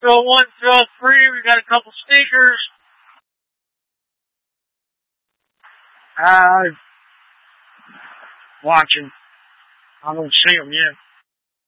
Fill 1, fill 3, we got a couple sneakers. Watching. I don't see them yet.